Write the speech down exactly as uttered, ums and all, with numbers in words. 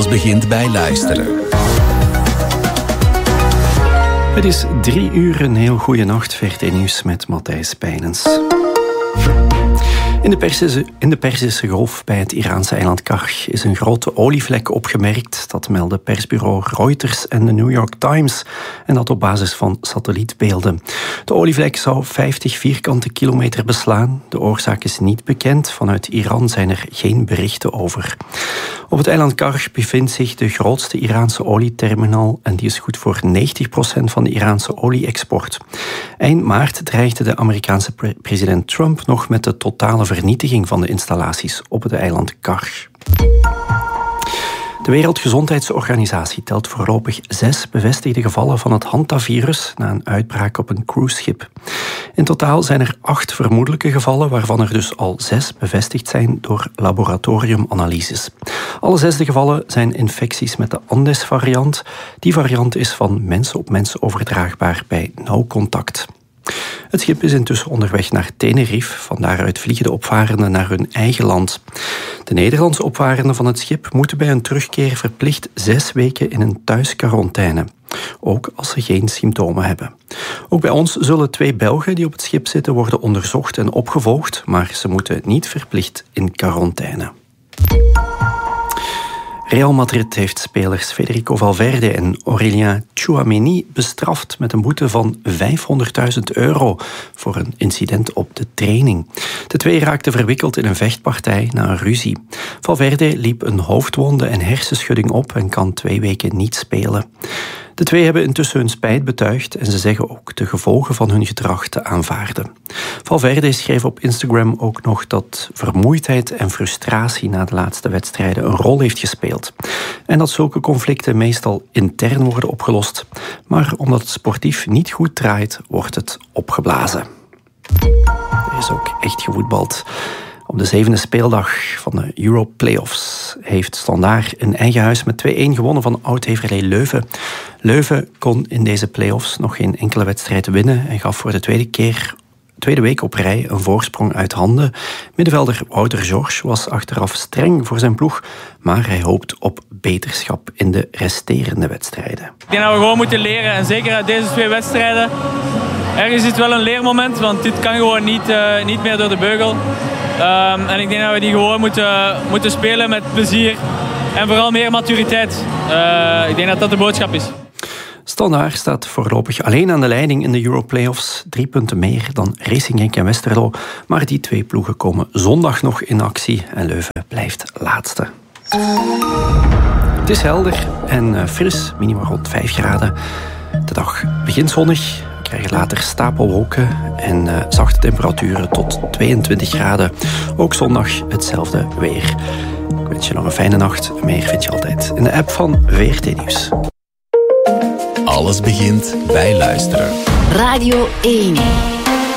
Alles begint bij luisteren. Het is drie uur, een heel goede nacht. V R T Nieuws met Matthijs Pijnens. In de, Persische, in de Perzische Golf bij het Iraanse eiland Karg is een grote olievlek opgemerkt. Dat melden persbureau Reuters en de New York Times. En dat op basis van satellietbeelden. De olievlek zou vijftig vierkante kilometer beslaan. De oorzaak is niet bekend. Vanuit Iran zijn er geen berichten over. Op het eiland Karg bevindt zich de grootste Iraanse olieterminal. En die is goed voor negentig procent van de Iraanse olie-export. Eind maart dreigde de Amerikaanse pre- president Trump nog met de totale vernietiging van de installaties op het eiland Karg. De Wereldgezondheidsorganisatie telt voorlopig zes bevestigde gevallen van het hantavirus na een uitbraak op een cruiseschip. In totaal zijn er acht vermoedelijke gevallen, waarvan er dus al zes bevestigd zijn door laboratoriumanalyses. Alle zes de gevallen zijn infecties met de Andes-variant. Die variant is van mens op mens overdraagbaar bij nauw contact. Het schip is intussen onderweg naar Tenerife. Van daaruit vliegen de opvarenden naar hun eigen land. De Nederlandse opvarenden van het schip moeten bij hun terugkeer verplicht zes weken in een thuisquarantaine. Ook als ze geen symptomen hebben. Ook bij ons zullen twee Belgen die op het schip zitten worden onderzocht en opgevolgd, maar ze moeten niet verplicht in quarantaine. Real Madrid heeft spelers Federico Valverde en Aurélien Tchouaméni bestraft met een boete van vijfhonderdduizend euro voor een incident op de training. De twee raakten verwikkeld in een vechtpartij na een ruzie. Valverde liep een hoofdwonde en hersenschudding op en kan twee weken niet spelen. De twee hebben intussen hun spijt betuigd en ze zeggen ook de gevolgen van hun gedrag te aanvaarden. Valverde schreef op Instagram ook nog dat vermoeidheid en frustratie na de laatste wedstrijden een rol heeft gespeeld. En dat zulke conflicten meestal intern worden opgelost. Maar omdat het sportief niet goed draait, wordt het opgeblazen. Er is ook echt gevoetbald. Op de zevende speeldag van de Euro Playoffs heeft Standaard een eigen huis met twee-een gewonnen van oud-H V L Leuven. Leuven kon in deze playoffs nog geen enkele wedstrijd winnen en gaf voor de tweede keer, tweede week op rij een voorsprong uit handen. Middenvelder Wouter George was achteraf streng voor zijn ploeg, maar hij hoopt op beterschap in de resterende wedstrijden. Ik denk dat we gewoon moeten leren en zeker uit deze twee wedstrijden. Ergens is het wel een leermoment, want dit kan gewoon niet, uh, niet meer door de beugel. Um, en ik denk dat we die gewoon moeten, moeten spelen met plezier en vooral meer maturiteit. Uh, ik denk dat dat de boodschap is. Standaard staat voorlopig alleen aan de leiding in de Euro Playoffs. Drie punten meer dan Racing Genk en Westerlo. Maar die twee ploegen komen zondag nog in actie en Leuven blijft laatste. Het is helder en fris, minimaal rond vijf graden. De dag begint zonnig. We krijgen later stapelwolken en uh, zachte temperaturen tot tweeëntwintig graden. Ook zondag hetzelfde weer. Ik wens je nog een fijne nacht. Meer vind je altijd in de app van V R T Nieuws. Alles begint bij luisteren. Radio één.